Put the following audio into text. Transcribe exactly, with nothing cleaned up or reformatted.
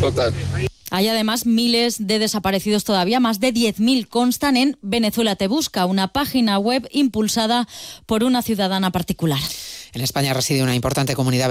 Total. Hay además miles de desaparecidos todavía, más de diez mil constan en Venezuela Te Busca, una página web impulsada por una ciudadana particular. En España reside una importante comunidad